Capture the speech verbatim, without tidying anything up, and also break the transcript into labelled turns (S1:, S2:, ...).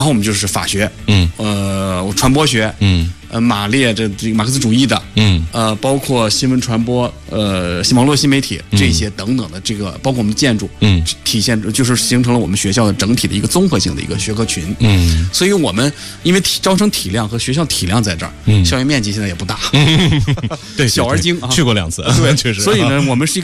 S1: 后我们就是法学，
S2: 嗯，
S1: 呃，传播学，
S2: 嗯，
S1: 呃，马列这这个马克思主义的，
S2: 嗯，
S1: 呃，包括新闻传播，呃，网络新媒体这些等等的这个，包括我们的建筑，
S2: 嗯，
S1: 体现就是形成了我们学校的整体的一个综合性的一个学科群，
S2: 嗯，
S1: 所以我们因为体招生体量和学校体量在这儿，
S2: 嗯，
S1: 校园面积现在也不大，
S2: 对，
S1: 小而精啊，
S2: 去过两次，
S1: 对，
S2: 确实，
S1: 所以呢，我们是一个。